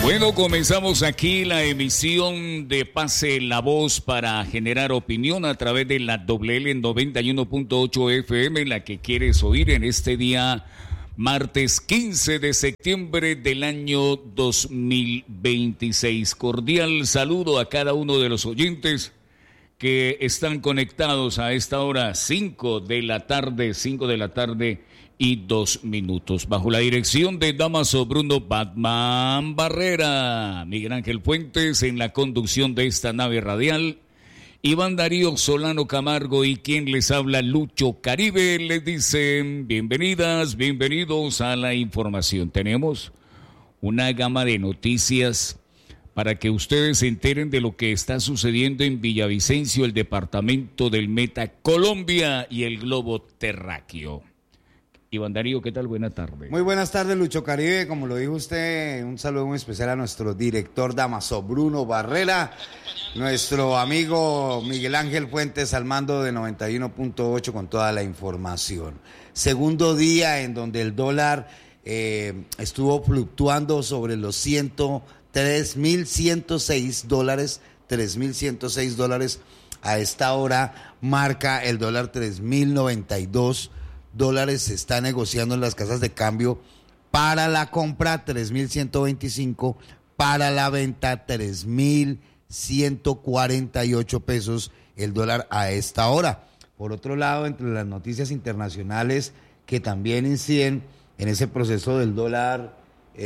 Bueno, comenzamos aquí la emisión de Pase la Voz para generar opinión a través de la WL en 91.8 FM, la que quieres oír en este día, martes 15 de septiembre del año 2026. Cordial saludo a cada uno de los oyentes que están conectados a esta hora, 5 de la tarde y 2 minutos. Bajo la dirección de Damaso Bruno Batman Barrera, Miguel Ángel Fuentes en la conducción de esta nave radial, Iván Darío Solano Camargo y quien les habla, Lucho Caribe, les dicen bienvenidas, bienvenidos a la información. Tenemos una gama de noticias para que ustedes se enteren de lo que está sucediendo en Villavicencio, el departamento del Meta, Colombia y el globo terráqueo. Iván Darío, ¿qué tal? Buenas tardes. Muy buenas tardes, Lucho Caribe. Como lo dijo usted, un saludo muy especial a nuestro director Damaso Bruno Barrera, nuestro amigo Miguel Ángel Fuentes al mando de 91.8 con toda la información. Segundo día en donde el dólar estuvo fluctuando sobre los 3.106 dólares, 3.106 dólares. A esta hora marca el dólar 3.092 dólares. Se está negociando en las casas de cambio. Para la compra 3.125, para la venta 3.148 pesos el dólar a esta hora. Por otro lado, entre las noticias internacionales que también inciden en ese proceso del dólar,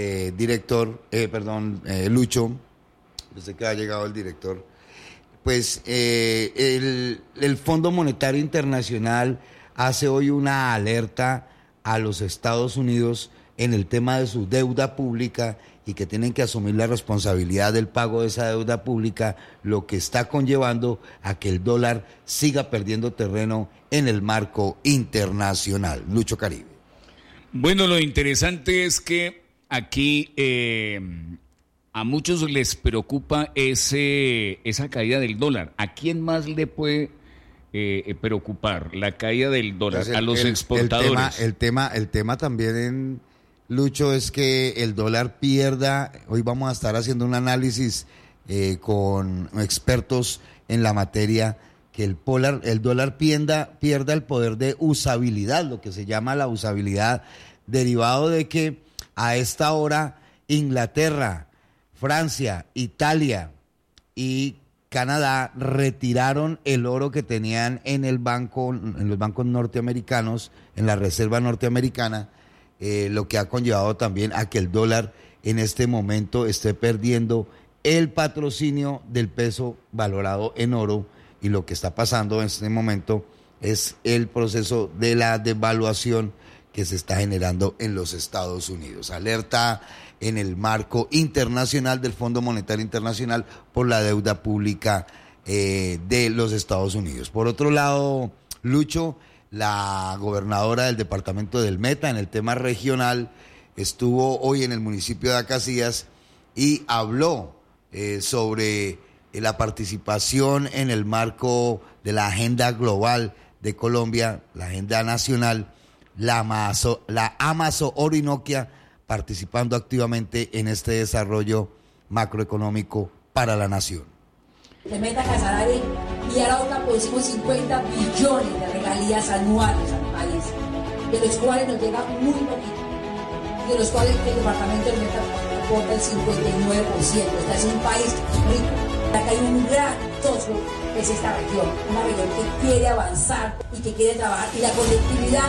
Lucho, desde que ha llegado el director, pues el Fondo Monetario Internacional hace hoy una alerta a los Estados Unidos en el tema de su deuda pública y que tienen que asumir la responsabilidad del pago de esa deuda pública, lo que está conllevando a que el dólar siga perdiendo terreno en el marco internacional. Lucho Caribe. Bueno, lo interesante es que aquí a muchos les preocupa esa caída del dólar. ¿A quién más le puede preocupar la caída del dólar? Entonces, a los exportadores. El tema también, Lucho, es que el dólar pierda. Hoy vamos a estar haciendo un análisis con expertos en la materia, que el dólar pierda el poder de usabilidad, lo que se llama la usabilidad, derivado de que a esta hora Inglaterra, Francia, Italia y Canadá retiraron el oro que tenían en los bancos norteamericanos, en la reserva norteamericana, lo que ha conllevado también a que el dólar en este momento esté perdiendo el patrocinio del peso valorado en oro, y lo que está pasando en este momento es el proceso de la devaluación que se está generando en los Estados Unidos. Alerta en el marco internacional del Fondo Monetario Internacional por la deuda pública de los Estados Unidos. Por otro lado, Lucho, la gobernadora del departamento del Meta, en el tema regional, estuvo hoy en el municipio de Acacías y habló sobre la participación en el marco de la agenda global de Colombia, la agenda nacional, la Amazo Orinoquia, participando activamente en este desarrollo macroeconómico para la nación. De Meta Casanare y a la otra pusimos 50 billones de regalías anuales al país, de los cuales nos llega muy poquito, de los cuales el departamento del Meta aporta el 59%. Este es un país rico. Acá hay un gran socio que es esta región, una región que quiere avanzar y que quiere trabajar, y la conectividad